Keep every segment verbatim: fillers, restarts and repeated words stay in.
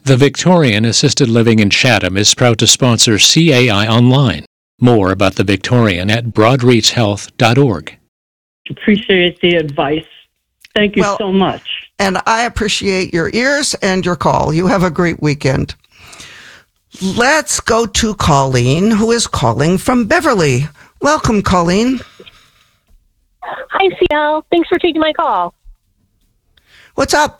The Victorian Assisted Living in Chatham is proud to sponsor C A I Online. More about the Victorian at broadreach health dot org. Appreciate the advice. Thank you well, so much. And I appreciate your ears and your call. You have a great weekend. Let's go to Colleen, who is calling from Beverly. Welcome, Colleen. Hi, C L. Thanks for taking my call. What's up?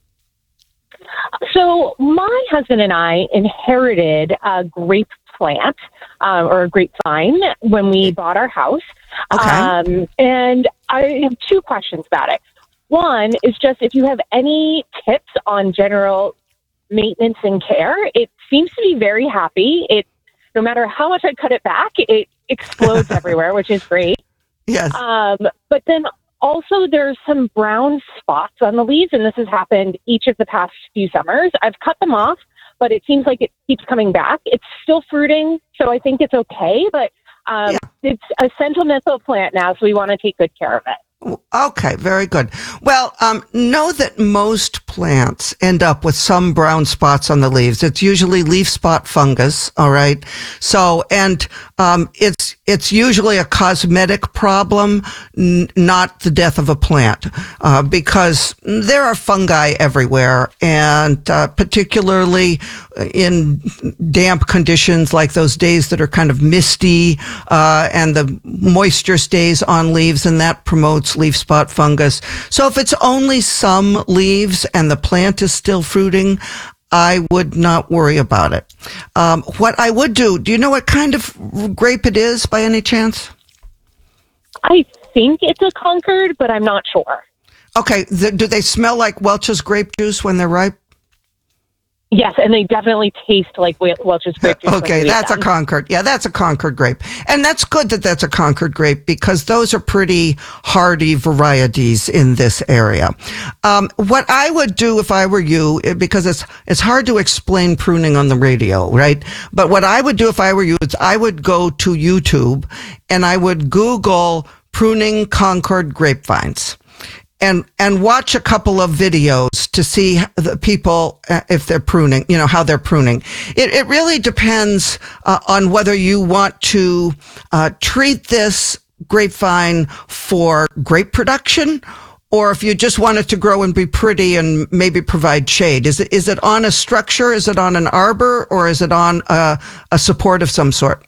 So my husband and I inherited a grape plant um, or a grapevine when we bought our house. Okay. Um, and I have two questions about it. One is just if you have any tips on general maintenance and care. It seems to be very happy. It, no matter how much I cut it back, it explodes everywhere, which is great. Yes. Um, but then also there's some brown spots on the leaves, and this has happened each of the past few summers. I've cut them off, but it seems like it keeps coming back. It's still fruiting, so I think it's okay, but um, yeah. It's a sentimental plant now, so we want to take good care of it. Okay, very good. Well, um, know that most plants end up with some brown spots on the leaves. It's usually leaf spot fungus, all right? So, and um, it's it's usually a cosmetic problem, n- not the death of a plant, uh, because there are fungi everywhere, and uh, particularly in damp conditions like those days that are kind of misty, uh, and the moisture stays on leaves, and that promotes leaf spot fungus. So if it's only some leaves and the plant is still fruiting, I would not worry about it. Um, what I would do, do you know what kind of grape it is by any chance? I think it's a Concord, but I'm not sure. Okay. The, do they smell like Welch's grape juice when they're ripe? Yes, and they definitely taste like Welch's grape juice. Okay, that's a Concord. Yeah, that's a Concord grape. And that's good that that's a Concord grape because those are pretty hardy varieties in this area. Um, what I would do if I were you, because it's it's hard to explain pruning on the radio, right? But what I would do if I were you is I would go to YouTube and I would Google pruning Concord grapevines. And, and watch a couple of videos to see the people, uh, if they're pruning, you know, how they're pruning. It, it really depends uh, on whether you want to uh, treat this grapevine for grape production or if you just want it to grow and be pretty and maybe provide shade. Is it, is it on a structure? Is it on an arbor or is it on a, a support of some sort?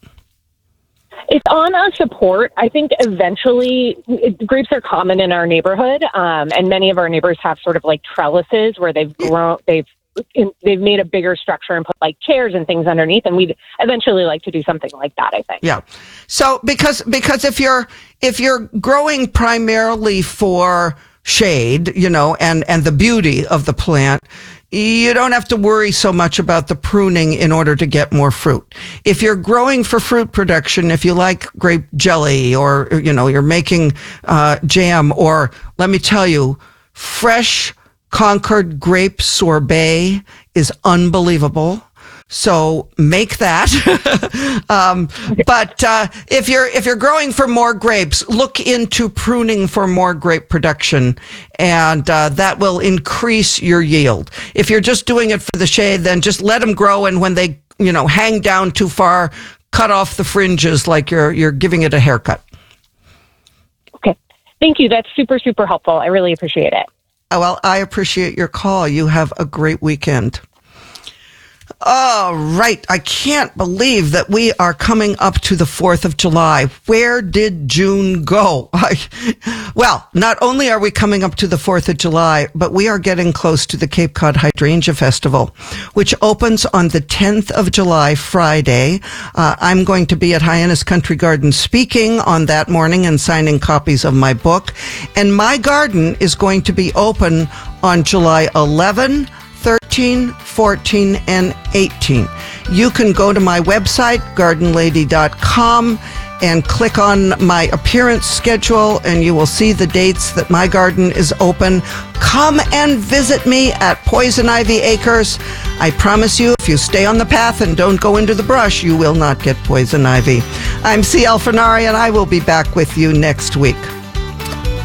It's on a support. I think eventually it, grapes are common in our neighborhood, um, and many of our neighbors have sort of like trellises where they've grown, they've they've made a bigger structure and put like chairs and things underneath, and we'd eventually like to do something like that, I think. Yeah. So because because if you're if you're growing primarily for shade, you know, and and the beauty of the plant, you don't have to worry so much about the pruning in order to get more fruit. If you're growing for fruit production, if you like grape jelly or, you know, you're making uh, jam or, let me tell you, fresh Concord grape sorbet is unbelievable. So make that. um, but uh, if you're if you're growing for more grapes, look into pruning for more grape production, and uh, that will increase your yield. If you're just doing it for the shade, then just let them grow, and when they you know hang down too far, cut off the fringes like you're you're giving it a haircut. Okay, thank you. That's super super helpful. I really appreciate it. Oh, well, I appreciate your call. You have a great weekend. All right. I can't believe that we are coming up to the fourth of July. Where did June go? Well, not only are we coming up to the fourth of July, but we are getting close to the Cape Cod Hydrangea Festival, which opens on the tenth of July, Friday. Uh, I'm going to be at Hyannis Country Garden speaking on that morning and signing copies of my book. And my garden is going to be open on July eleventh, thirteen, fourteen, and eighteen. You can go to my website, garden lady dot com, and click on my appearance schedule, and you will see the dates that my garden is open. Come and visit me at Poison Ivy Acres. I promise you, if you stay on the path and don't go into the brush, you will not get poison ivy. I'm C L Fernari, and I will be back with you next week.